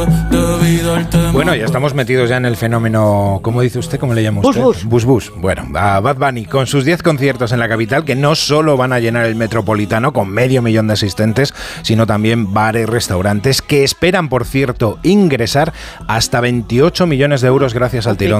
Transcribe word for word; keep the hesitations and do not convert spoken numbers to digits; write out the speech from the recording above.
debido al temor. Bueno, ya estamos metidos ya en el fenómeno, ¿cómo dice usted? ¿Cómo le llama usted? Bus, bus. Bus, bus. Bueno, a Bad Bunny con sus diez conciertos en la capital, que no solo van a llenar el Metropolitano con medio millón de asistentes, sino también bares, restaurantes, que esperan, por cierto, ingresar hasta veintiocho millones de euros gracias al tirón